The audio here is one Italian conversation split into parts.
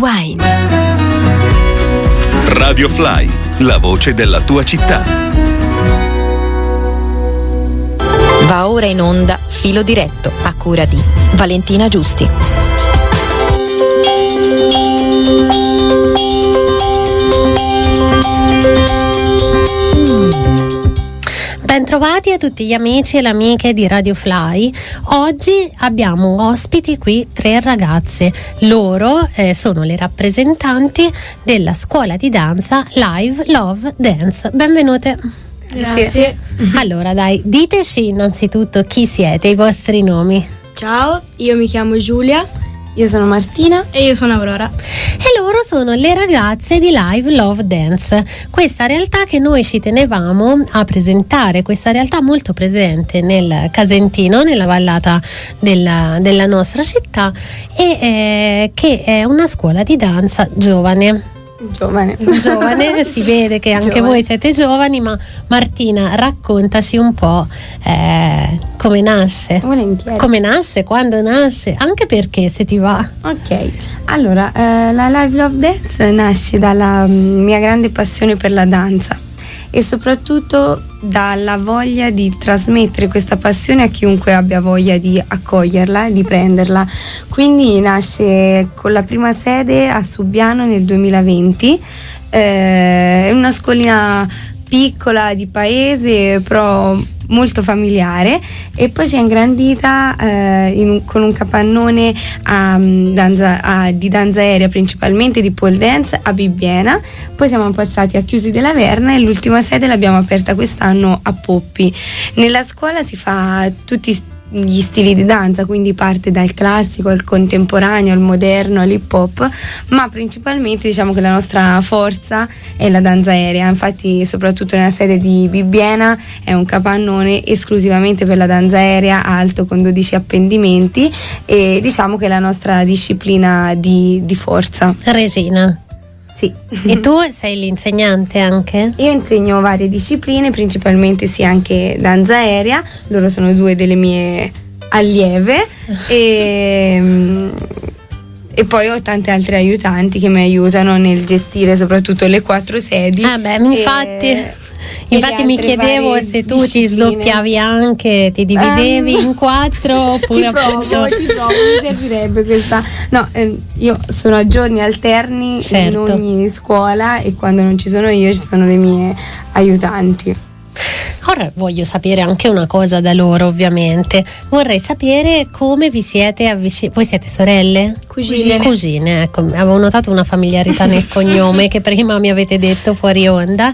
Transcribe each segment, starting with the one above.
Rewind. Radio Fly, la voce della tua città. Va ora in onda Filo Diretto, a cura di Valentina Giusti. Bentrovati a tutti gli amici e le amiche di Radio Fly. Oggi abbiamo ospiti qui 3 ragazze. Loro sono le rappresentanti della scuola di danza Live Love Dance. Benvenute. Grazie. Allora dai, diteci innanzitutto chi siete, i vostri nomi. Ciao, io mi chiamo Giulia. Io sono Martina. E io sono Aurora. E loro sono le ragazze di Live Love Dance, questa realtà che noi ci tenevamo a presentare, questa realtà molto presente nel Casentino, nella vallata della nostra città, e che è una scuola di danza giovane, si vede che anche voi siete giovani, ma Martina, raccontaci un po' come nasce. Volentieri. Come nasce, quando nasce, anche perché, se ti va. Ok, allora la Live Love Dance nasce dalla mia grande passione per la danza e soprattutto dalla voglia di trasmettere questa passione a chiunque abbia voglia di accoglierla, di prenderla. Quindi nasce con la prima sede a Subiano nel 2020, è una scuolina piccola di paese però molto familiare, e poi si è ingrandita con un capannone di danza aerea, principalmente di pole dance, a Bibbiena. Poi siamo passati a Chiusi della Verna e l'ultima sede l'abbiamo aperta quest'anno a Poppi. Nella scuola si fa tutti gli stili di danza, quindi parte dal classico al contemporaneo, al moderno, all'hip hop, ma principalmente diciamo che la nostra forza è la danza aerea. Infatti soprattutto nella sede di Bibbiena è un capannone esclusivamente per la danza aerea, alto, con 12 appendimenti, e diciamo che è la nostra disciplina di forza. Regina. Sì. E tu sei l'insegnante anche? Io insegno varie discipline, principalmente sì anche danza aerea. Loro sono 2 delle mie allieve e poi ho tante altre aiutanti che mi aiutano nel gestire soprattutto le 4 sedi. Infatti mi chiedevo se tu ti sdoppiavi anche, ti dividevi in 4 oppure ci provo, mi servirebbe questa. No, io sono a giorni alterni, certo, in ogni scuola, e quando non ci sono io ci sono le mie aiutanti. Ora voglio sapere anche una cosa da loro, ovviamente. Vorrei sapere come vi siete avvicinate. Voi siete sorelle? Cugine, ecco, avevo notato una familiarità nel cognome che prima mi avete detto fuori onda.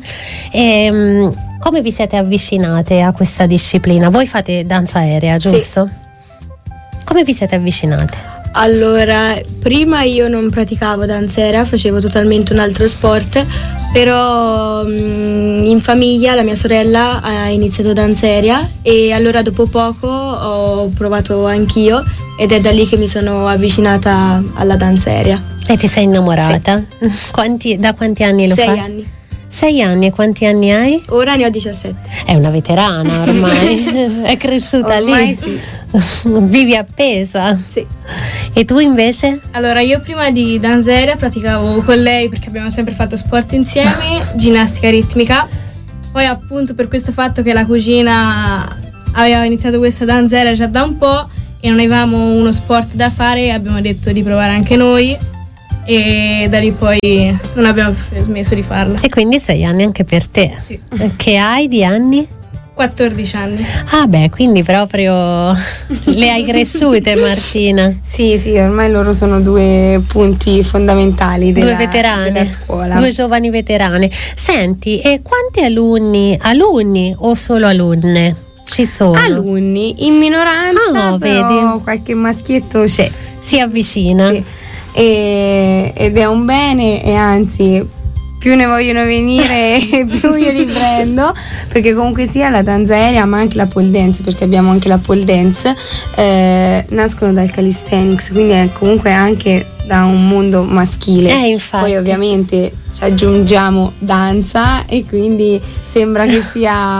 Come vi siete avvicinate a questa disciplina? Voi fate danza aerea, giusto? Sì. Come vi siete avvicinate? Allora, prima io non praticavo danza aerea, facevo totalmente un altro sport, però in famiglia la mia sorella ha iniziato danza aerea e allora dopo poco ho provato anch'io, ed è da lì che mi sono avvicinata alla danza aerea. E ti sei innamorata? Sì. Da quanti anni lo fai? 6 anni. 6 anni, e quanti anni hai? Ora ne ho 17. È una veterana ormai, è cresciuta ormai lì. Sì. Vivi appesa? Sì. E tu invece? Allora, io prima di danza aerea praticavo con lei, perché abbiamo sempre fatto sport insieme, ginnastica ritmica. Poi appunto per questo fatto che la cugina aveva iniziato questa danza aerea già da un po' e non avevamo uno sport da fare, abbiamo detto di provare anche noi. E da lì poi non abbiamo smesso di farla. E quindi 6 anni anche per te? Sì. Che hai di anni? 14 anni. Ah beh, quindi proprio le hai cresciute, Martina. Sì, ormai loro sono 2 punti fondamentali della scuola. 2 giovani veterane. Senti, e quanti alunni o solo alunne ci sono? Alunni, in minoranza, però vedi? Qualche maschietto c'è. Si avvicina. Sì. Ed è un bene, e anzi più ne vogliono venire più io li prendo, perché comunque sia la danza aerea ma anche la pole dance, perché abbiamo anche la pole dance, nascono dal calisthenics, quindi è comunque anche da un mondo maschile. Poi ovviamente ci aggiungiamo danza e quindi sembra che sia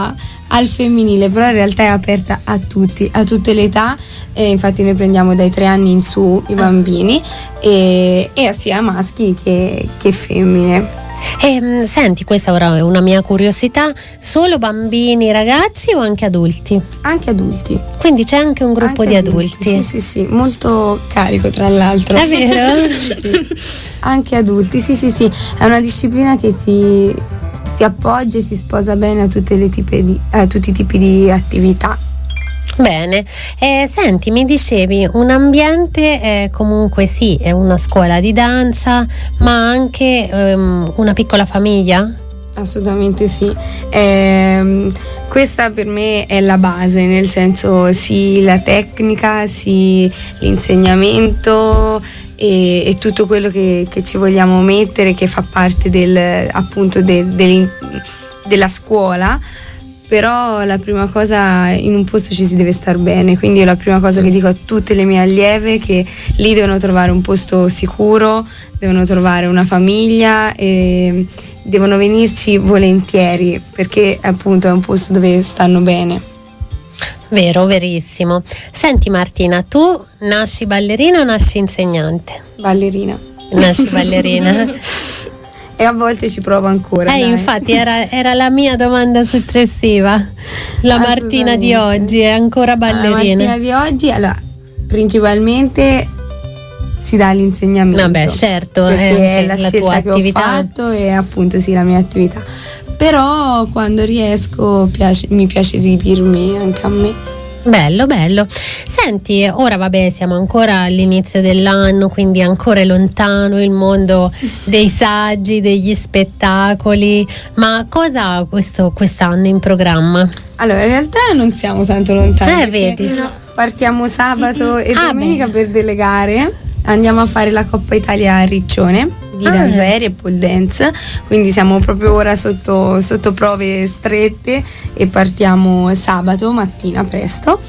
al femminile, però in realtà è aperta a tutti, a tutte le età, e infatti noi prendiamo dai 3 anni in su i bambini e sia maschi che femmine. Senti, questa ora è una mia curiosità, solo bambini, ragazzi o anche adulti? Anche adulti. Quindi c'è anche un gruppo anche di adulti? Sì, molto carico tra l'altro. È vero? sì. Anche adulti, sì, è una disciplina che si appoggia e si sposa bene a tutti i tipi di attività. Bene, senti, mi dicevi un ambiente comunque sì, è una scuola di danza, ma anche una piccola famiglia? Assolutamente sì, questa per me è la base, nel senso sì la tecnica, sì l'insegnamento e tutto quello che ci vogliamo mettere, che fa parte appunto della scuola. Però la prima cosa, in un posto ci si deve star bene, quindi la prima cosa che dico a tutte le mie allieve è che lì devono trovare un posto sicuro, devono trovare una famiglia e devono venirci volentieri, perché appunto è un posto dove stanno bene. Vero, verissimo. Senti Martina, tu nasci ballerina o nasci insegnante? Ballerina. Nasci ballerina. E a volte ci provo ancora. Infatti era la mia domanda successiva. La Martina di oggi è ancora ballerina? La Martina di oggi, allora, principalmente si dà l'insegnamento. Vabbè, certo, perché è la scelta tua che attività. Ho fatto e appunto sì, la mia attività. Però quando riesco mi piace esibirmi anche a me. Bello. Senti, ora vabbè, siamo ancora all'inizio dell'anno, quindi ancora è lontano il mondo dei saggi, degli spettacoli, ma cosa ha quest'anno in programma? Allora, in realtà non siamo tanto lontani. Vedi. Partiamo sabato e domenica per delegare. Andiamo a fare la Coppa Italia a Riccione di danza aerea e pole dance, quindi siamo proprio ora sotto prove strette e partiamo sabato mattina presto,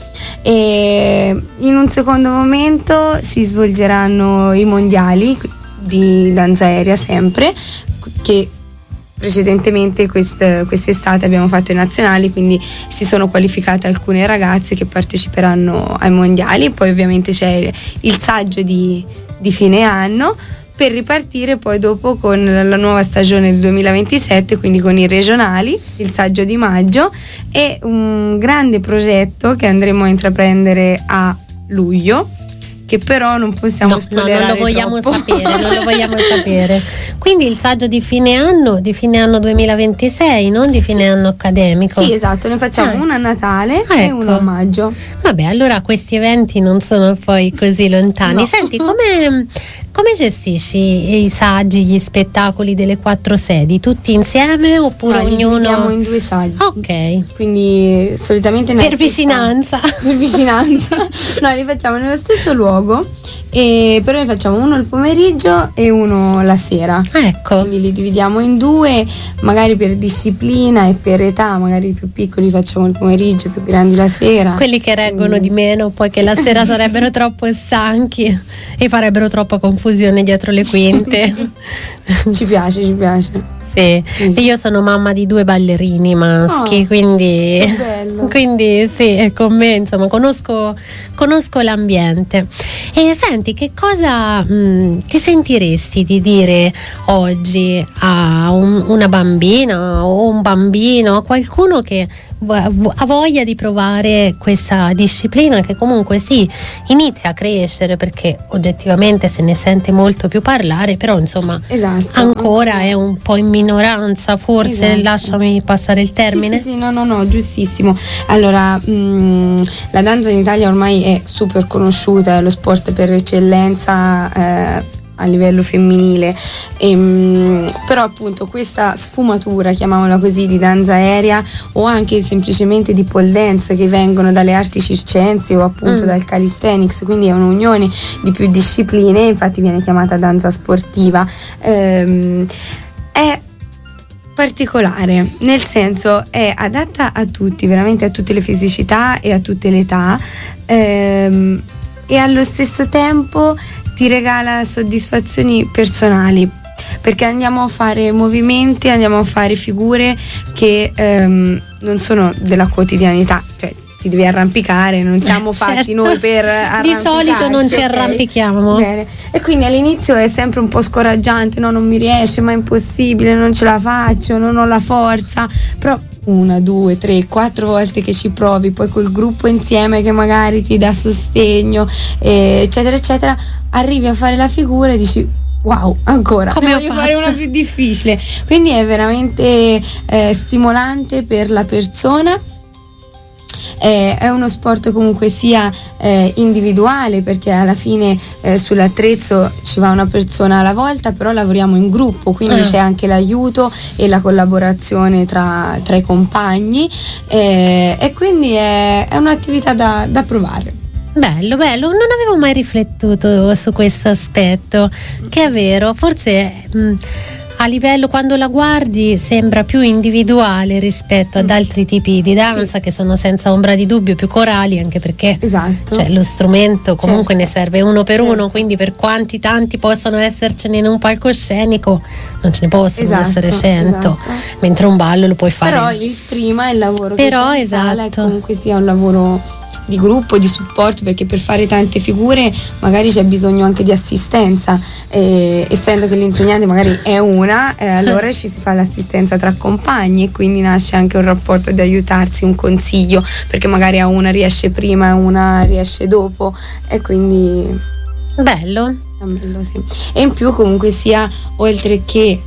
e in un secondo momento si svolgeranno i mondiali di danza aerea, sempre che precedentemente quest'estate abbiamo fatto i nazionali, quindi si sono qualificate alcune ragazze che parteciperanno ai mondiali. Poi ovviamente c'è il saggio di fine anno per ripartire poi dopo con la nuova stagione del 2027, quindi con i regionali, il saggio di maggio e un grande progetto che andremo a intraprendere a luglio, che però non possiamo spoilerare. Non lo vogliamo troppo. non lo vogliamo sapere. Quindi il saggio di fine anno 2026, non di fine anno accademico. Sì, esatto, ne facciamo uno a Natale e uno a maggio. Vabbè, allora questi eventi non sono poi così lontani. No. Senti, come gestisci i saggi, gli spettacoli delle 4 sedi? Tutti insieme oppure ognuno? Li dividiamo in 2 saggi. Ok. Quindi solitamente Per vicinanza. Per vicinanza. No, li facciamo nello stesso luogo, però ne facciamo uno il pomeriggio e uno la sera. Ecco. Quindi li dividiamo in 2, magari per disciplina e per età, magari i più piccoli facciamo il pomeriggio, i più grandi la sera. Quelli che reggono di meno, poi che la sera sarebbero troppo stanchi e farebbero troppa confusione dietro le quinte. Ci piace. Sì. Io sono mamma di 2 ballerini maschi, quindi sì, con me insomma conosco l'ambiente. E senti, che cosa ti sentiresti di dire oggi a una bambina o un bambino, a qualcuno che ha voglia di provare questa disciplina, che comunque sì, inizia a crescere, perché oggettivamente se ne sente molto più parlare, però insomma ancora è un po' in minoranza, forse, lasciami passare il termine. Sì, no, giustissimo. Allora, la danza in Italia ormai è super conosciuta, è lo sport per eccellenza a livello femminile, però appunto questa sfumatura, chiamiamola così, di danza aerea o anche semplicemente di pole dance, che vengono dalle arti circensi o appunto dal calisthenics, quindi è un'unione di più discipline, infatti viene chiamata danza sportiva, è particolare, nel senso è adatta a tutti, veramente a tutte le fisicità e a tutte le età, e allo stesso tempo ti regala soddisfazioni personali, perché andiamo a fare movimenti, andiamo a fare figure che non sono della quotidianità, cioè ti devi arrampicare, non siamo fatti certo. noi per arrampicarci. Di solito non ci arrampichiamo. Bene. E quindi all'inizio è sempre un po' scoraggiante, no, non mi riesce, ma è impossibile, non ce la faccio, non ho la forza, però 1, 2, 3, 4 volte che ci provi, poi col gruppo insieme che magari ti dà sostegno, eccetera eccetera, arrivi a fare la figura e dici wow, ancora come voglio fare una più difficile, quindi è veramente stimolante per la persona. È uno sport comunque sia individuale, perché alla fine sull'attrezzo ci va una persona alla volta, però lavoriamo in gruppo, quindi c'è anche l'aiuto e la collaborazione tra i compagni, e quindi è un'attività da provare. Bello, non avevo mai riflettuto su questo aspetto, che è vero, forse a livello, quando la guardi, sembra più individuale rispetto ad altri tipi di danza che sono senza ombra di dubbio più corali, anche perché Esatto. lo strumento comunque Certo. ne serve uno per Certo. uno, quindi per quanti tanti possano essercene in un palcoscenico, non ce ne possono essere 100, esatto. mentre un ballo lo puoi fare. Però il prima è il lavoro Però, che c'è in sala, e esatto. comunque sia un lavoro di gruppo, di supporto, perché per fare tante figure magari c'è bisogno anche di assistenza, essendo che l'insegnante magari è una, allora ci si fa l'assistenza tra compagni, e quindi nasce anche un rapporto di aiutarsi, un consiglio, perché magari a una riesce prima e una riesce dopo, e quindi Bello. è bello, sì. E in più comunque sia, oltre che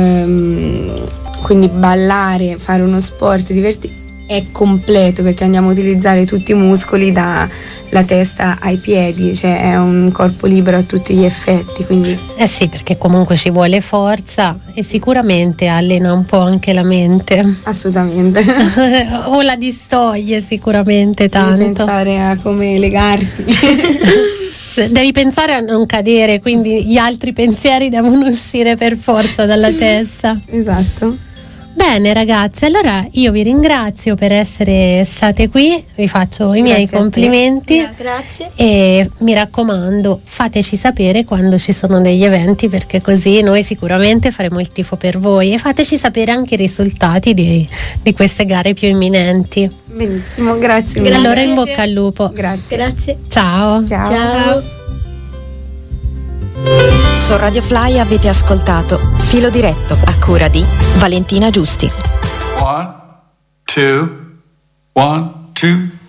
quindi ballare, fare uno sport divertente, è completo, perché andiamo a utilizzare tutti i muscoli dalla testa ai piedi, cioè è un corpo libero a tutti gli effetti, quindi Sì, perché comunque ci vuole forza e sicuramente allena un po' anche la mente. assolutamente. O la distoglie sicuramente Devi tanto. pensare a come legarti. Devi pensare a non cadere, quindi gli altri pensieri devono uscire per forza dalla testa. Esatto. Bene ragazze, allora io vi ringrazio per essere state qui, vi faccio i miei Grazie a te. complimenti. Grazie. E mi raccomando, fateci sapere quando ci sono degli eventi, perché così noi sicuramente faremo il tifo per voi, e fateci sapere anche i risultati di queste gare più imminenti. Benissimo, grazie. Grazie. Allora in bocca al lupo. Grazie. Grazie. Ciao. Ciao. Ciao. Su Radio Fly avete ascoltato Filo Diretto, a cura di Valentina Giusti. 1, 2, 1, 2